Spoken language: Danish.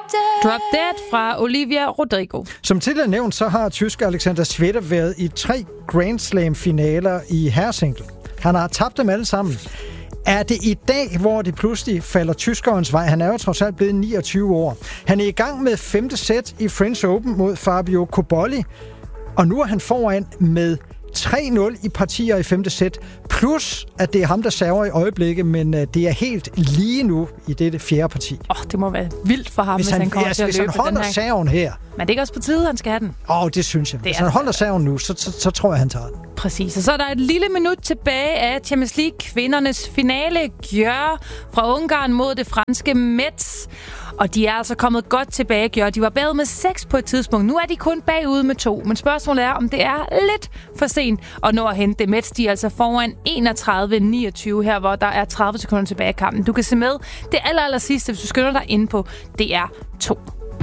Drop Dead fra Olivia Rodrigo. Som tidligere nævnt, så har tysker Alexander Zverev været i 3 Grand Slam-finaler i herresingle. Han har tabt dem alle sammen. Er det i dag, hvor det pludselig falder tyskerens vej? Han er jo trods alt blevet 29 år. Han er i gang med 5. sæt i French Open mod Fabio Cobolli. Og nu er han foran med 3-0 i partier i 5. sæt. Plus, at det er ham, der server i øjeblikket, men det er helt lige nu i dette 4. parti. Det må være vildt for ham, hvis han kommer til at løbe den her. Hvis han holder serven her. Men det er ikke også på tide, han skal have den? Det synes jeg. Hvis han holder serven nu, så tror jeg, han tager den. Præcis. Og så er der et lille minut tilbage af Champions League kvindernes finale. Gjør fra Ungarn mod det franske Metz. Og de er altså kommet godt tilbage, Gjør. De var bagud med 6 på et tidspunkt. Nu er de kun bagud med 2. Men spørgsmålet er, om det er lidt for sent at nå at hente det. Metz, de er altså foran 31-29 her, hvor der er 30 sekunder tilbage i kampen. Du kan se med det aller sidste, hvis du skynder dig ind på DR2.